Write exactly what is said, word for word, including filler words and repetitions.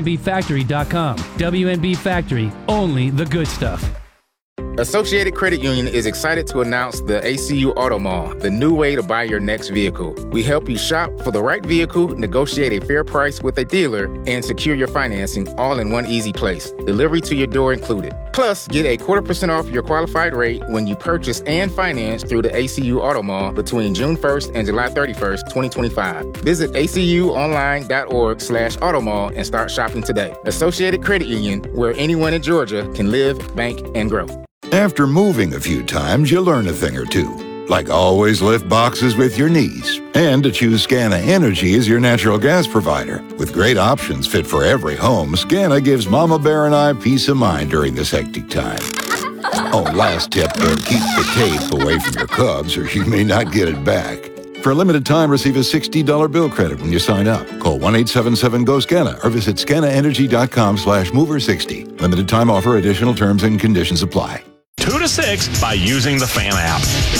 B factory dot com. W N B Factory, only the good stuff. Associated Credit Union is excited to announce the A C U Auto Mall, the new way to buy your next vehicle. We help you shop for the right vehicle, negotiate a fair price with a dealer, and secure your financing all in one easy place. Delivery to your door included. Plus, get a quarter percent off your qualified rate when you purchase and finance through the A C U Auto Mall between June first and July thirty-first, twenty twenty-five. Visit A C U online dot org slash automall and start shopping today. Associated Credit Union, where anyone in Georgia can live, bank, and grow. After moving a few times, you learn a thing or two, like always lift boxes with your knees, and to choose Scana Energy as your natural gas provider. With great options fit for every home, Scana gives Mama Bear and I peace of mind during this hectic time. Oh, last tip, though, keep the tape away from your Cubs or you may not get it back. For a limited time, receive a sixty dollars bill credit when you sign up. Call one eight seven seven G O S C A N A or visit scana energy dot com slash mover sixty. Limited time offer, additional terms and conditions apply. two to six by using the FAN app.